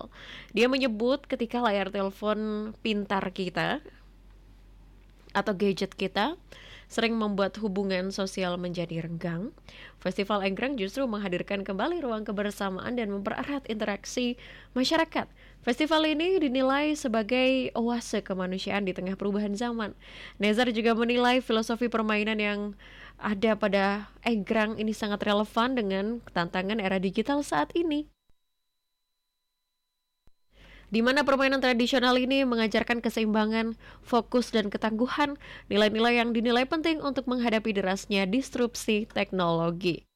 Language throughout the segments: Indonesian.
digital. Dia menyebut ketika layar telepon pintar kita atau gadget kita sering membuat hubungan sosial menjadi renggang, Festival Egrang justru menghadirkan kembali ruang kebersamaan dan mempererat interaksi masyarakat. Festival ini dinilai sebagai oase kemanusiaan di tengah perubahan zaman. Nezar juga menilai filosofi permainan yang ada pada Egrang ini sangat relevan dengan tantangan era digital saat ini, di mana permainan tradisional ini mengajarkan keseimbangan, fokus, dan ketangguhan, nilai-nilai yang dinilai penting untuk menghadapi derasnya disrupsi teknologi.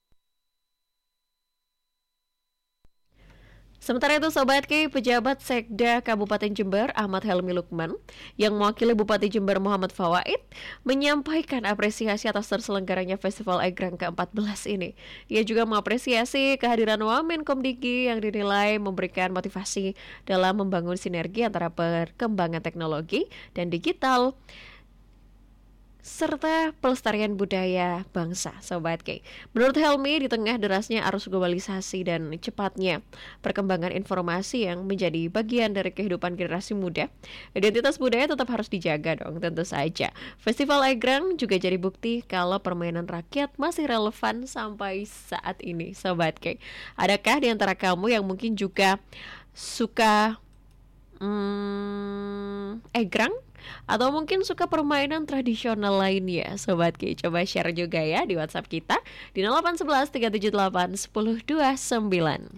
Sementara itu, Sobat K, pejabat Sekda Kabupaten Jember, Ahmad Helmi Lukman, yang mewakili Bupati Jember Muhammad Fawaid, menyampaikan apresiasi atas terselenggaranya Festival Egrang ke-14 ini. Ia juga mengapresiasi kehadiran Wamenkom Digi yang dinilai memberikan motivasi dalam membangun sinergi antara perkembangan teknologi dan digital, serta pelestarian budaya bangsa, Sobat K. Menurut Helmi, di tengah derasnya arus globalisasi dan cepatnya perkembangan informasi yang menjadi bagian dari kehidupan generasi muda, identitas budaya tetap harus dijaga dong, tentu saja. Festival Egrang juga jadi bukti kalau permainan rakyat masih relevan sampai saat ini, Sobat K. Adakah di antara kamu yang mungkin juga suka Egrang? Atau mungkin suka permainan tradisional lainnya, Sobat Ki? Coba share juga ya di WhatsApp kita di 0811 378 1029.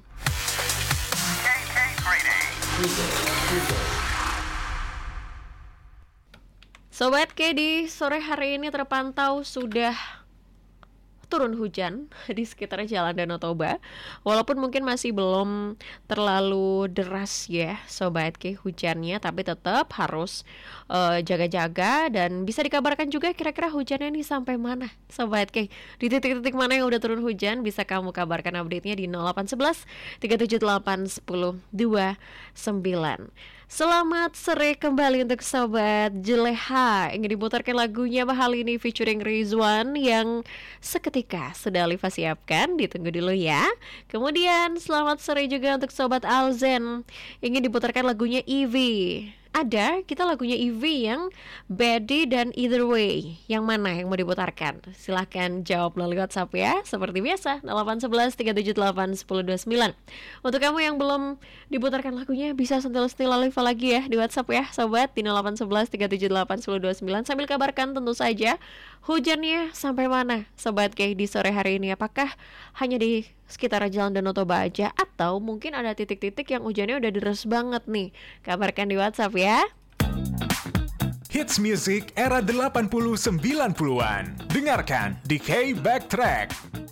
Sobat Ki, di sore hari ini terpantau sudah turun hujan di sekitar Jalan Danau Toba. Walaupun mungkin masih belum terlalu deras ya Sobat K hujannya, tapi tetap harus jaga-jaga. Dan bisa dikabarkan juga kira-kira hujannya nih sampai mana Sobat K? Di titik-titik mana yang udah turun hujan, bisa kamu kabarkan update-nya di 0811 378 1029. Selamat sore kembali untuk Sobat Jeleha. Ingin diputarkan lagunya Mahal ini featuring Rizwan yang seketika sudah Alifa siapkan. Ditunggu dulu ya. Kemudian selamat sore juga untuk Sobat Alzen. Ingin diputarkan lagunya Evie. Ada kita lagunya Evie yang Body dan Either Way. Yang mana yang mau diputarkan? Silahkan jawab melalui WhatsApp ya. Seperti biasa 0811 378 1029. Untuk kamu yang belum diputarkan lagunya, bisa sentil-sentil Alifa lagi ya di WhatsApp ya Sobat, di 0811 378 1029. Sambil kabarkan tentu saja hujannya sampai mana Sobat K di sore hari ini. Apakah hanya di sekitar Jalan Danau Toba aja, atau mungkin ada titik-titik yang hujannya udah deres banget nih? Kabarkan di WhatsApp ya. Hits music era 80 90-an. Dengarkan di K Backtrack.